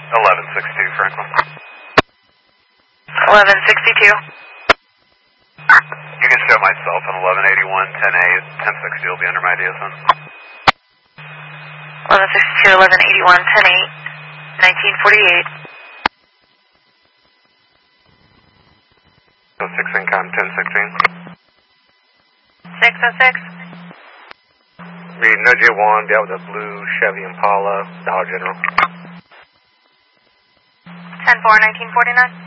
1162 Franklin. 1162. You can show myself on 1181 10A 1060 will be under my DSN. 1162 1181 108 1948. 06 Incom 1016. 606. Read Nogia 1, be out with a blue Chevy Impala, Dollar General. 10-4 1949.